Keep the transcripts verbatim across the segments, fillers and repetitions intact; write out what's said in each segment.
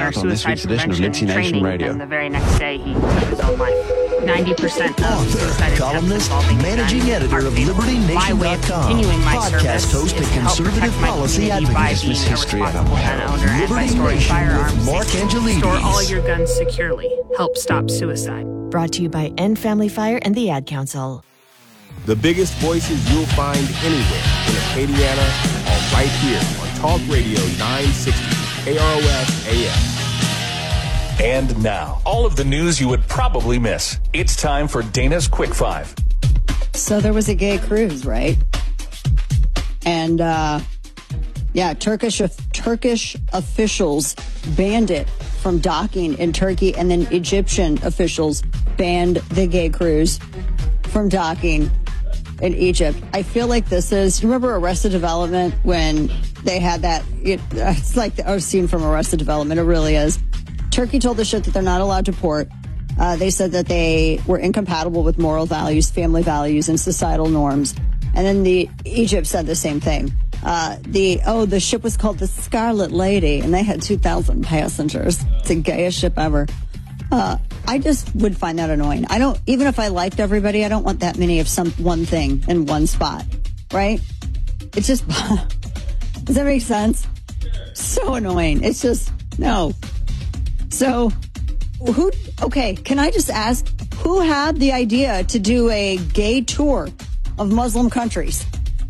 path on this week's edition of Nipsey Nation Radio. And the very next day, he took his own life. ninety percent of suicide columnist, managing editor of Liberty Nation dot com, podcast host and conservative policy advocate. Dismiss history out of my Liberty Nation with Mark Angelides. Store all your guns securely. Help stop suicide. Brought to you by End Family Fire and the Ad Council. The biggest voices you'll find anywhere in Acadiana are right here on Talk Radio nine sixty K R O S A M. And now, all of the news you would probably miss. It's time for Dana's Quick Five. So there was a gay cruise, right? And, uh, yeah, Turkish Turkish officials banned it from docking in Turkey, and then Egyptian officials banned the gay cruise from docking in Egypt. I feel like this is, you remember Arrested Development when they had that, it, it's like a scene from Arrested Development, it really is. Turkey told the ship that they're not allowed to port. Uh, they said that they were incompatible with moral values, family values, and societal norms. And then the Egypt said the same thing. Uh, the oh, the ship was called the Scarlet Lady, and they had two thousand passengers. It's the gayest ship ever. Uh, I just would find that annoying. I don't, even if I liked everybody, I don't want that many of some one thing in one spot, right? It's just, does that make sense? So annoying. It's just, no. So, who, okay, can I just ask, who had the idea to do a gay tour of Muslim countries?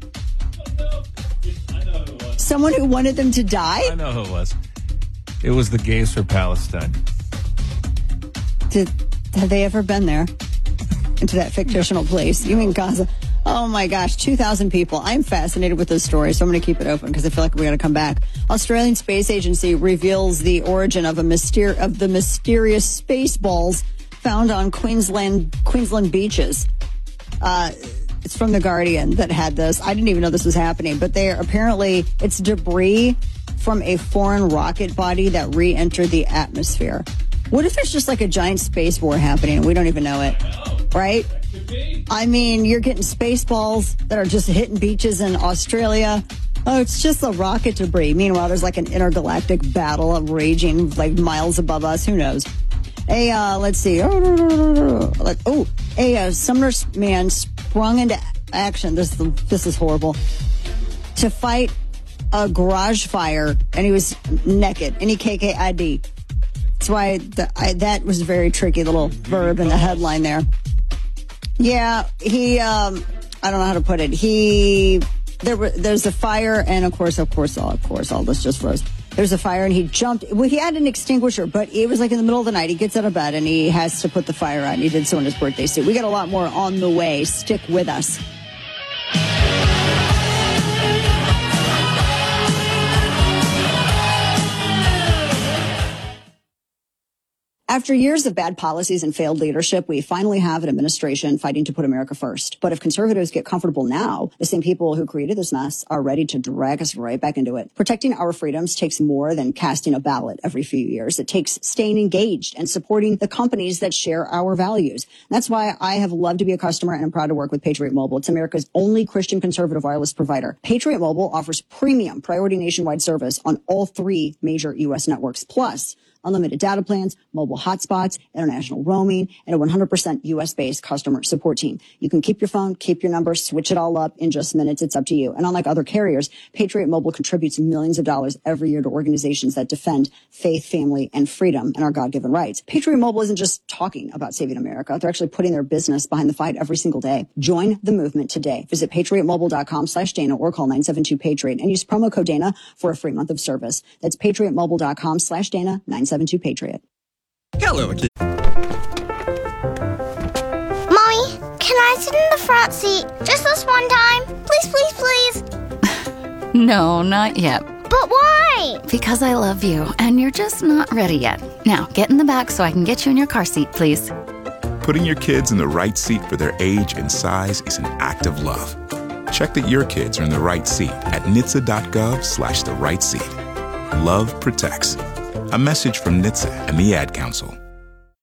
Someone who wanted them to die? I know who it was. It was the Gays for Palestine. Did, have they ever been there? Into that fictional place? You mean Gaza? Oh my gosh, two thousand people. I'm fascinated with this story, so I'm going to keep it open because I feel like we're going to come back. Australian Space Agency reveals the origin of a myster- of the mysterious space balls found on Queensland Queensland beaches. Uh, it's from The Guardian that had this. I didn't even know this was happening, but they are apparently, it's debris from a foreign rocket body that re-entered the atmosphere. What if there's just like a giant space war happening and we don't even know it, right? I mean, you're getting space balls that are just hitting beaches in Australia. Oh, it's just the rocket debris. Meanwhile, there's like an intergalactic battle raging like miles above us. Who knows? A, uh, let's see. Oh, a uh, Sumner man sprung into action. This, this is horrible. To fight a garage fire, and he was naked. N E K K I D. That's why the, I, that was a very tricky little verb in the headline there. Yeah, he, um, I don't know how to put it. He, there were, there's a fire, and of course, of course, all, of course, all this just froze. There's a fire, and he jumped. Well, he had an extinguisher, but it was like in the middle of the night. He gets out of bed, and he has to put the fire out, and he did so in his birthday suit. We got a lot more on the way. Stick with us. After years of bad policies and failed leadership, we finally have an administration fighting to put America first. But if conservatives get comfortable now, the same people who created this mess are ready to drag us right back into it. Protecting our freedoms takes more than casting a ballot every few years. It takes staying engaged and supporting the companies that share our values. That's why I have loved to be a customer, and I'm proud to work with Patriot Mobile. It's America's only Christian conservative wireless provider. Patriot Mobile offers premium priority nationwide service on all three major U S networks. Plus, unlimited data plans, mobile hotspots, international roaming, and a one hundred percent U S-based customer support team. You can keep your phone, keep your number, switch it all up in just minutes. It's up to you. And unlike other carriers, Patriot Mobile contributes millions of dollars every year to organizations that defend faith, family, and freedom and our God-given rights. Patriot Mobile isn't just talking about saving America. They're actually putting their business behind the fight every single day. Join the movement today. Visit patriotmobile.com slash Dana or call nine seven two Patriot and use promo code Dana for a free month of service. That's patriotmobile.com slash Dana, nine seven two Patriot. Hello again. Mommy, can I sit in the front seat just this one time? Please, please, please. No, not yet. But why? Because I love you, and you're just not ready yet. Now, get in the back so I can get you in your car seat, please. Putting your kids in the right seat for their age and size is an act of love. Check that your kids are in the right seat at N H T S A dot gov slash the right seat. Love protects. A message from N H T S A and the Ad Council.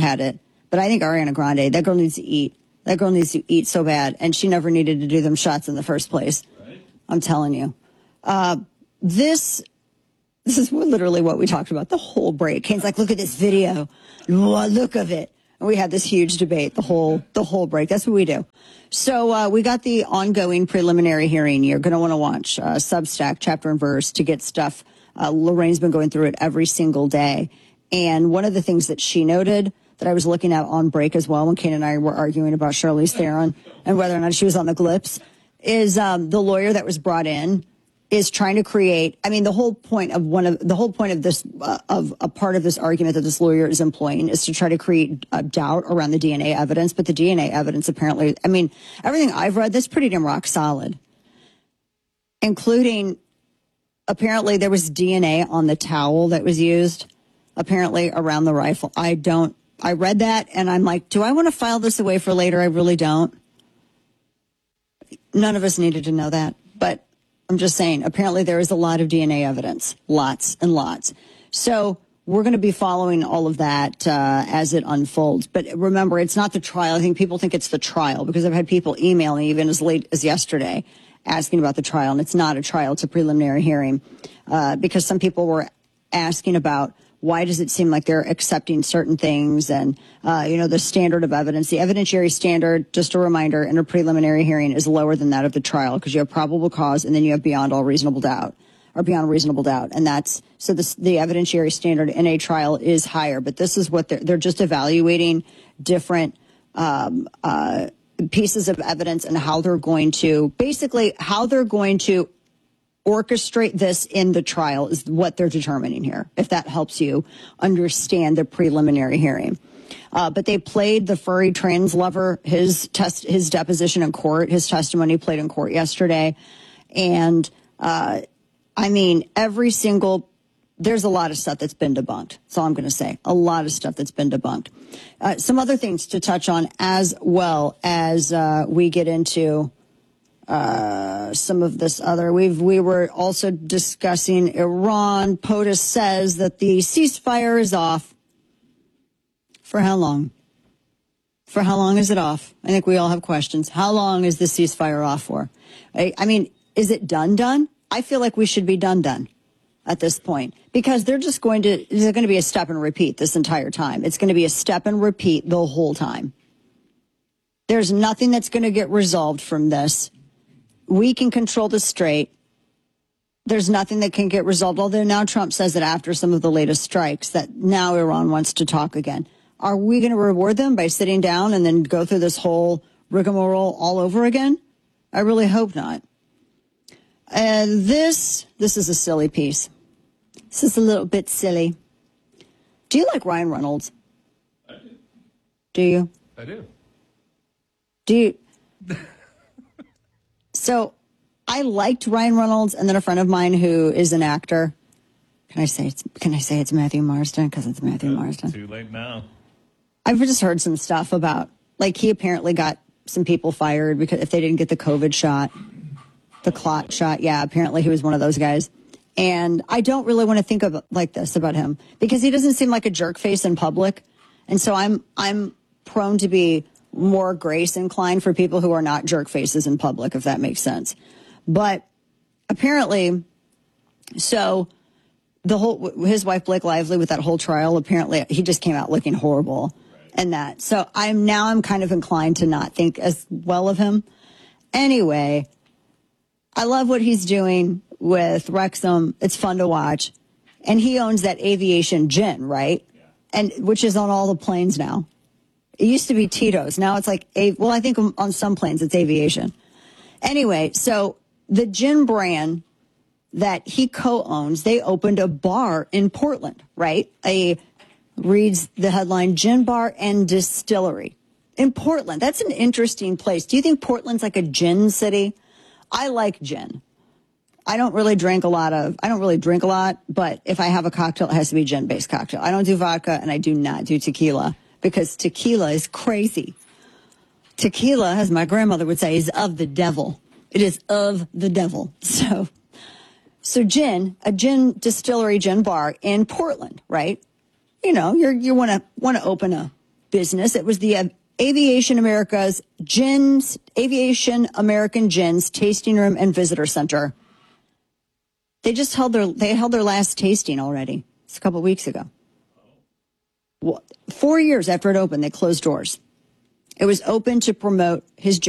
had it. But I think Ariana Grande, that girl needs to eat. That girl needs to eat so bad, and she never needed to do them shots in the first place. Right. I'm telling you. Uh, this this is literally what we talked about the whole break. Kane's like, look at this video. Look of it. And we had this huge debate the whole the whole break. That's what we do. So uh, we got the ongoing preliminary hearing. You're going to want to watch uh, Substack, chapter and verse, to get stuff. Uh, Lorraine's been going through it every single day. And one of the things that she noted that I was looking at on break as well when Kane and I were arguing about Charlize Theron and whether or not she was on the Glips is um, the lawyer that was brought in is trying to create. I mean, the whole point of one of the whole point of this uh, of a part of this argument that this lawyer is employing is to try to create a doubt around the D N A evidence. But the D N A evidence apparently, I mean, everything I've read, that's pretty damn rock solid, including apparently there was D N A on the towel that was used apparently around the rifle. I don't. I read that, and I'm like, do I want to file this away for later? I really don't. None of us needed to know that, but I'm just saying, apparently there is a lot of D N A evidence, lots and lots. So we're going to be following all of that uh, as it unfolds. But remember, it's not the trial. I think people think it's the trial because I've had people email me even as late as yesterday asking about the trial, and it's not a trial. It's a preliminary hearing uh, because some people were asking about why does it seem like they're accepting certain things and, uh, you know, the standard of evidence. The evidentiary standard, just a reminder, in a preliminary hearing is lower than that of the trial because you have probable cause and then you have beyond all reasonable doubt or beyond reasonable doubt. And that's so this, the evidentiary standard in a trial is higher. But this is what they're, they're just evaluating different um, uh, pieces of evidence and how they're going to basically how they're going to orchestrate this in the trial is what they're determining here, if that helps you understand the preliminary hearing. Uh, but they played the furry trans lover, his test, his deposition in court, his testimony played in court yesterday. And, uh, I mean, every single, there's a lot of stuff that's been debunked. That's all I'm going to say. A lot of stuff that's been debunked. Uh, some other things to touch on as well as, uh, we get into Uh, some of this other. We've, we were also discussing Iran. POTUS says that the ceasefire is off. For how long? For how long is it off? I think we all have questions. How long is the ceasefire off for? I, I mean, is it done, done? I feel like we should be done, done at this point because they're just going to, there's going to be a step and repeat this entire time. It's going to be a step and repeat the whole time. There's nothing that's going to get resolved from this. We can control the Strait. There's nothing that can get resolved, although now Trump says that after some of the latest strikes that now Iran wants to talk again. Are we going to reward them by sitting down and then go through this whole rigmarole all over again? I really hope not. And this, this is a silly piece. This is a little bit silly. Do you like Ryan Reynolds? I do. Do you? I do. Do you? So I liked Ryan Reynolds, and then a friend of mine who is an actor. Can I say it's, can I say it's Matthew Marsden? Because it's Matthew Uh, Marsden. Too late now. I've just heard some stuff about, like, he apparently got some people fired because if they didn't get the COVID shot, the clot shot. Yeah, apparently he was one of those guys. And I don't really want to think of like this about him because he doesn't seem like a jerk face in public. And so I'm I'm prone to be more grace inclined for people who are not jerk faces in public, if that makes sense. But apparently, so the whole, his wife, Blake Lively, with that whole trial, apparently he just came out looking horrible and that. So I'm now I'm kind of inclined to not think as well of him. Anyway, I love what he's doing with Wrexham. It's fun to watch. And he owns that aviation gin, right? Yeah. And which is on all the planes now. It used to be Tito's. Now it's like, a, well, I think on some planes it's aviation. Anyway, so the gin brand that he co-owns, they opened a bar in Portland, right? A reads the headline, Gin Bar and Distillery in Portland. That's an interesting place. Do you think Portland's like a gin city? I like gin. I don't really drink a lot of, I don't really drink a lot, but if I have a cocktail, it has to be a gin-based cocktail. I don't do vodka and I do not do tequila because tequila is crazy. Tequila, as my grandmother would say, is of the devil. It is of the devil. So, so gin, a gin distillery, gin bar in Portland, right? You know, you're, you want to want to open a business. It was the Aviation America's Gins, Aviation American Gins Tasting Room and Visitor Center. They just held their, they held their last tasting already. It's a couple of weeks ago. Well, four years after it opened, they closed doors. It was open to promote his